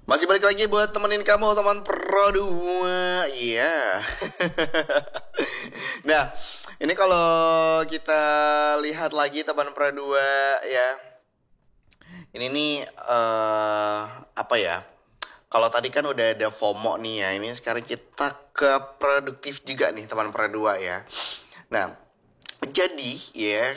Masih balik lagi buat temenin kamu teman Pro 2. Iya. Nah, ini kalau kita lihat lagi teman Pro 2 ya. Ini nih apa ya? Kalau tadi kan udah ada FOMO nih ya. Ini sekarang kita ke produktif juga nih teman Pro 2 ya. Nah, jadi ya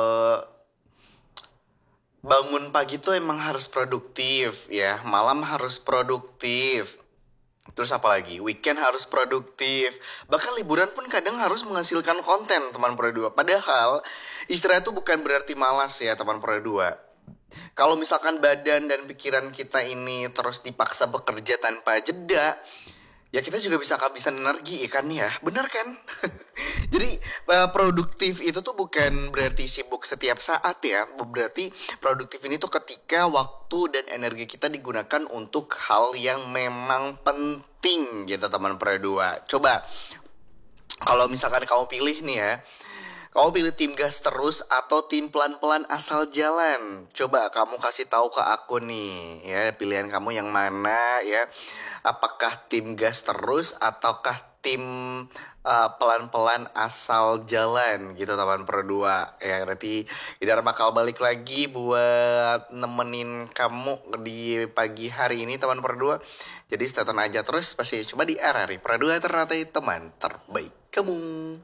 bangun pagi tuh emang harus produktif ya, malam harus produktif. Terus apa lagi? Weekend harus produktif. Bahkan liburan pun kadang harus menghasilkan konten teman Pro 2. Padahal istirahat itu bukan berarti malas ya teman Pro 2. Kalau misalkan badan dan pikiran kita ini terus dipaksa bekerja tanpa jeda, ya kita juga bisa kehabisan energi kan ya, benar kan? Jadi produktif itu tuh bukan berarti sibuk setiap saat ya. Berarti produktif ini tuh ketika waktu dan energi kita digunakan untuk hal yang memang penting gitu teman Pro 2. Coba kalau misalkan kamu pilih nih ya, kamu pilih tim gas terus atau tim pelan-pelan asal jalan? Coba kamu kasih tahu ke aku nih ya, pilihan kamu yang mana ya? Apakah tim gas terus ataukah tim pelan-pelan asal jalan gitu teman Pro 2 ya. Nanti Idar bakal balik lagi buat nemenin kamu di pagi hari ini teman Pro 2. Jadi stay tune aja terus pasti coba di RRI Pro 2 teratai teman terbaik kamu.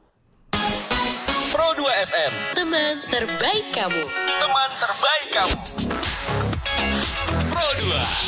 Pro 2 FM, teman terbaik kamu. teman terbaik kamu. Pro 2.